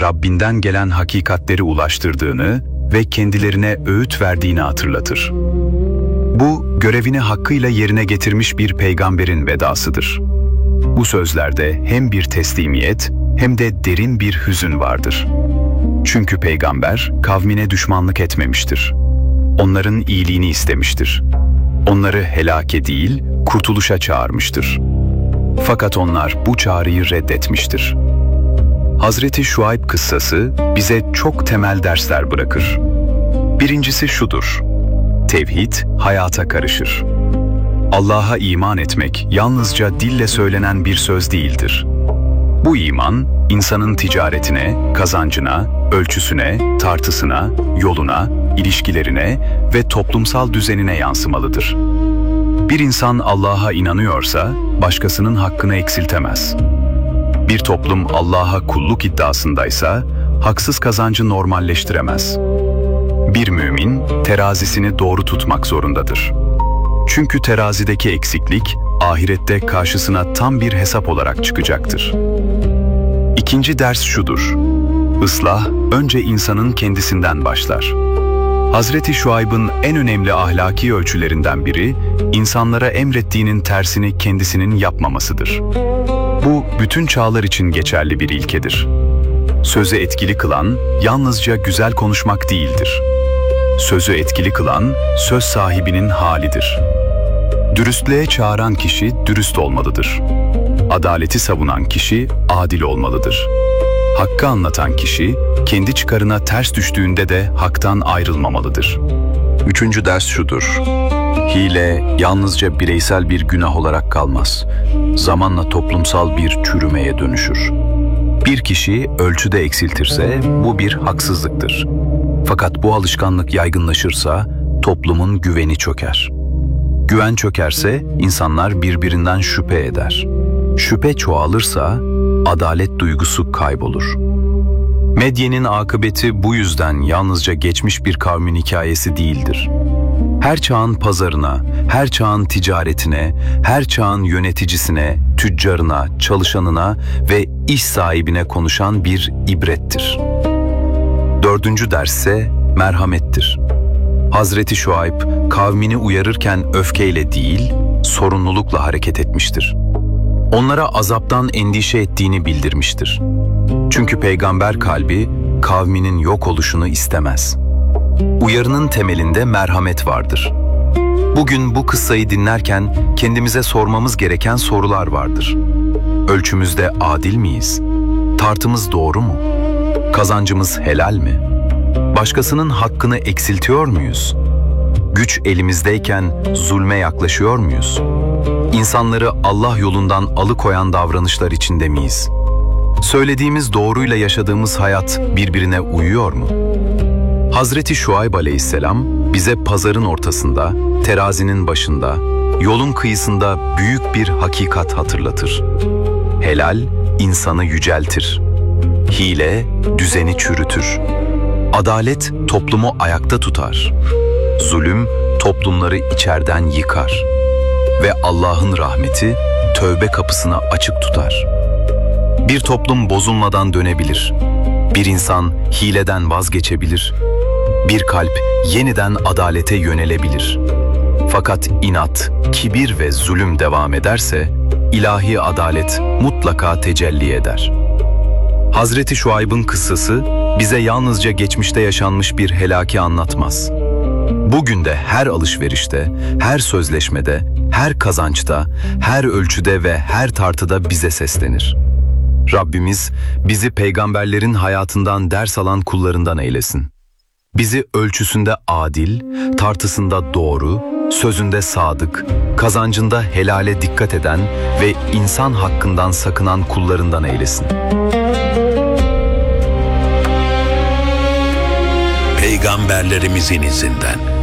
Rabbinden gelen hakikatleri ulaştırdığını ve kendilerine öğüt verdiğini hatırlatır. Bu, görevini hakkıyla yerine getirmiş bir peygamberin vedasıdır. Bu sözlerde hem bir teslimiyet hem de derin bir hüzün vardır. Çünkü peygamber kavmine düşmanlık etmemiştir. Onların iyiliğini istemiştir. Onları helake değil, kurtuluşa çağırmıştır. Fakat onlar bu çağrıyı reddetmiştir. Hazreti Şuayb kıssası bize çok temel dersler bırakır. Birincisi şudur: tevhid hayata karışır. Allah'a iman etmek yalnızca dille söylenen bir söz değildir. Bu iman, insanın ticaretine, kazancına, ölçüsüne, tartısına, yoluna, ilişkilerine ve toplumsal düzenine yansımalıdır. Bir insan Allah'a inanıyorsa, başkasının hakkını eksiltemez. Bir toplum Allah'a kulluk iddiasındaysa, haksız kazancı normalleştiremez. Bir mümin, terazisini doğru tutmak zorundadır. Çünkü terazideki eksiklik, ahirette karşısına tam bir hesap olarak çıkacaktır. İkinci ders şudur: Islah, önce insanın kendisinden başlar. Hazreti Şuayb'ın en önemli ahlaki ölçülerinden biri, insanlara emrettiğinin tersini kendisinin yapmamasıdır. Bu, bütün çağlar için geçerli bir ilkedir. Sözü etkili kılan, yalnızca güzel konuşmak değildir. Sözü etkili kılan, söz sahibinin halidir. Dürüstlüğe çağıran kişi dürüst olmalıdır. Adaleti savunan kişi adil olmalıdır. Hakkı anlatan kişi, kendi çıkarına ters düştüğünde de haktan ayrılmamalıdır. Üçüncü ders şudur: hile yalnızca bireysel bir günah olarak kalmaz. Zamanla toplumsal bir çürümeye dönüşür. Bir kişi ölçüde eksiltirse bu bir haksızlıktır. Fakat bu alışkanlık yaygınlaşırsa toplumun güveni çöker. Güven çökerse insanlar birbirinden şüphe eder. Şüphe çoğalırsa adalet duygusu kaybolur. Medyenin akıbeti bu yüzden yalnızca geçmiş bir kavmin hikayesi değildir. Her çağın pazarına, her çağın ticaretine, her çağın yöneticisine, tüccarına, çalışanına ve iş sahibine konuşan bir ibrettir. Dördüncü dersse merhamettir. Hazreti Şuayb kavmini uyarırken öfkeyle değil, sorumlulukla hareket etmiştir. Onlara azaptan endişe ettiğini bildirmiştir. Çünkü peygamber kalbi kavminin yok oluşunu istemez. Uyarının temelinde merhamet vardır. Bugün bu kıssayı dinlerken kendimize sormamız gereken sorular vardır. Ölçümüzde adil miyiz? Tartımız doğru mu? Kazancımız helal mi? Başkasının hakkını eksiltiyor muyuz? Güç elimizdeyken zulme yaklaşıyor muyuz? İnsanları Allah yolundan alıkoyan davranışlar içinde miyiz? Söylediğimiz doğruyla yaşadığımız hayat birbirine uyuyor mu? Hazreti Şuayb aleyhisselam bize pazarın ortasında, terazinin başında, yolun kıyısında büyük bir hakikat hatırlatır. Helal insanı yüceltir. Hile düzeni çürütür. Adalet toplumu ayakta tutar. Zulüm toplumları içeriden yıkar. Ve Allah'ın rahmeti tövbe kapısını açık tutar. Bir toplum bozulmadan dönebilir. Bir insan hileden vazgeçebilir. Bir kalp yeniden adalete yönelebilir. Fakat inat, kibir ve zulüm devam ederse, ilahi adalet mutlaka tecelli eder. Hazreti Şuayb'ın kıssası bize yalnızca geçmişte yaşanmış bir helaki anlatmaz. Bugün de her alışverişte, her sözleşmede, her kazançta, her ölçüde ve her tartıda bize seslenir. Rabbimiz bizi peygamberlerin hayatından ders alan kullarından eylesin. Bizi ölçüsünde adil, tartısında doğru, sözünde sadık, kazancında helale dikkat eden ve insan hakkından sakınan kullarından eylesin. Peygamberlerimizin izinden